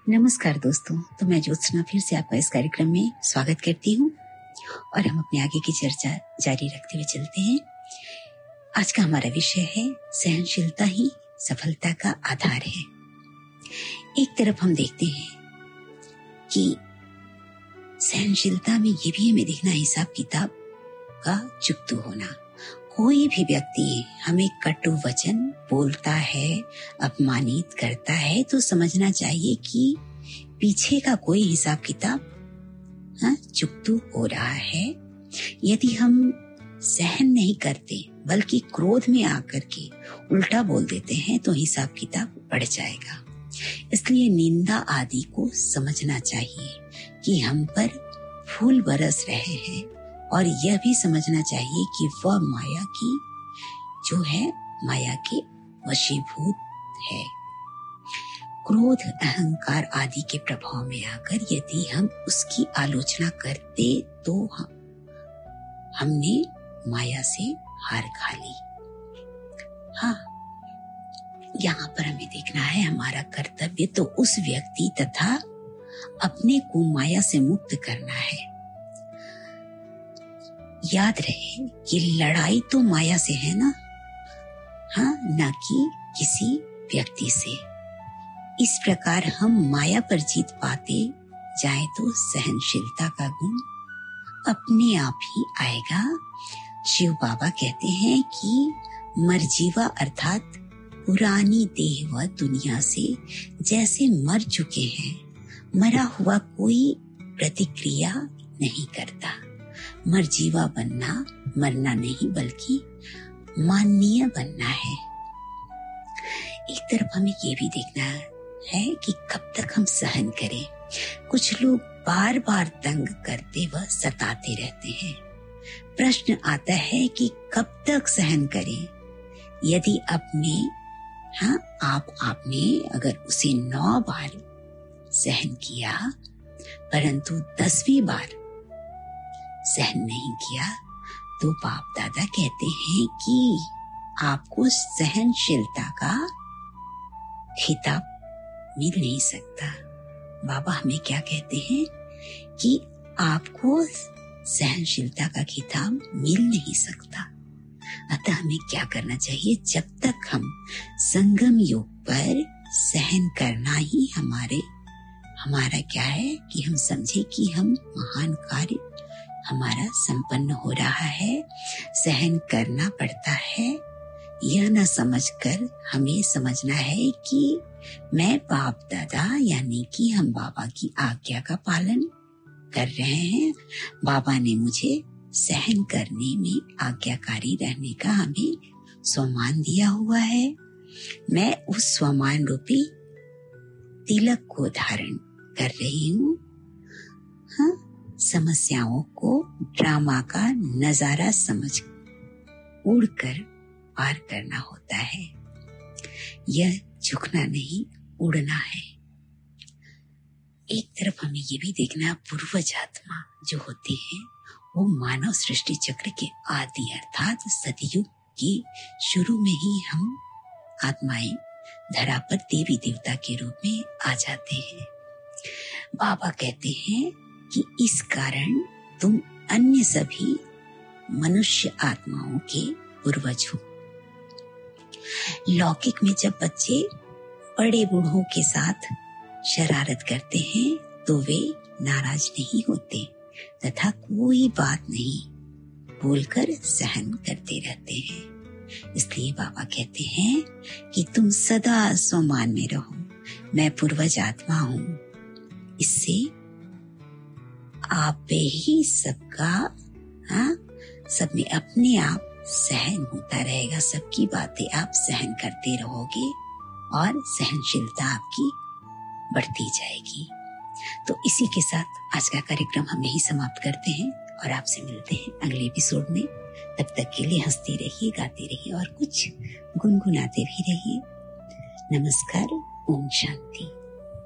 नमस्कार दोस्तों, तो मैं ज्योत्सना फिर से आपका इस कार्यक्रम में स्वागत करती हूँ और हम अपने आगे की चर्चा जारी रखते हुए चलते हैं। आज का हमारा विषय है सहनशीलता ही सफलता का आधार है। एक तरफ हम देखते हैं कि सहनशीलता में ये भी हमें देखना हिसाब किताब का चुकतू होना। कोई भी व्यक्ति हमें कटु वचन बोलता है, अपमानित करता है, तो समझना चाहिए कि पीछे का कोई हिसाब किताब चुकतू हो रहा है। यदि हम सहन नहीं करते बल्कि क्रोध में आकर के उल्टा बोल देते हैं तो हिसाब किताब बढ़ जाएगा। इसलिए निंदा आदि को समझना चाहिए कि हम पर फूल बरस रहे हैं और यह भी समझना चाहिए कि वह माया की जो है माया के वशीभूत है। क्रोध, अहंकार आदि के प्रभाव में आकर यदि हम उसकी आलोचना करते तो हमने माया से हार खा ली। हाँ, यहाँ पर हमें देखना है हमारा कर्तव्य तो उस व्यक्ति तथा अपने को माया से मुक्त करना है। याद रहे कि लड़ाई तो माया से है ना, हाँ, न कि किसी व्यक्ति से। इस प्रकार हम माया पर जीत पाते जाए तो सहनशीलता का गुण अपने आप ही आएगा। शिव बाबा कहते हैं कि मरजीवा अर्थात पुरानी देह व दुनिया से जैसे मर चुके हैं, मरा हुआ कोई प्रतिक्रिया नहीं करता। मरजीवा बनना मरना नहीं बल्कि माननीय बनना है। एक तरफ हमें ये भी देखना है कि कब तक हम सहन करें। कुछ लोग बार बार तंग करते व सताते रहते हैं। प्रश्न आता है कि कब तक सहन करें। यदि आपने अगर उसे 9 बार सहन किया परंतु 10वीं बार सहन नहीं किया तो बाप दादा कहते हैं कि आपको सहनशीलता का खिताब मिल नहीं सकता। बाबा हमें क्या कहते हैं कि आपको सहनशीलता का खिताब मिल नहीं सकता। अतः हमें क्या करना चाहिए, जब तक हम संगम योग पर सहन करना ही हमारा क्या है कि हम समझे कि हम महान कार्य हमारा संपन्न हो रहा है। सहन करना पड़ता है, यह न समझकर हमें समझना है कि मैं बाप दादा यानी कि हम बाबा की आज्ञा का पालन कर रहे हैं। बाबा ने मुझे सहन करने में आज्ञाकारी रहने का हमें स्वमान दिया हुआ है। मैं उस स्वमान रूपी तिलक को धारण कर रही हूँ। हाँ, समस्याओं को ड्रामा का नजारा समझ उड़कर पार करना होता है। यह झुकना नहीं, उड़ना है। एक तरफ हमें ये भी देखना, पूर्वज आत्मा जो होती है वो मानव सृष्टि चक्र के आदि अर्थात सतयुग की शुरू में ही हम आत्माएं धरा पर देवी देवता के रूप में आ जाते हैं। बाबा कहते हैं कि इस कारण तुम अन्य सभी मनुष्य आत्माओं के पूर्वज हो। लौकिक में जब बच्चे बड़े बूढ़ों के साथ शरारत करते हैं तो वे नाराज नहीं होते तथा कोई बात नहीं बोलकर सहन करते रहते हैं। इसलिए बाबा कहते हैं कि तुम सदा स्वमान में रहो, मैं पूर्वज आत्मा हूँ। इससे आप ही सबका सब में अपने आप सहन होता रहेगा। सबकी बातें आप सहन करते रहोगे और सहनशीलता आपकी बढ़ती जाएगी। तो इसी के साथ आज का कार्यक्रम हम यही समाप्त करते हैं और आपसे मिलते हैं अगले एपिसोड में। तब तक के लिए हंसते रहिए, गाते रहिए और कुछ गुनगुनाते भी रहिए। नमस्कार, ओम शांति।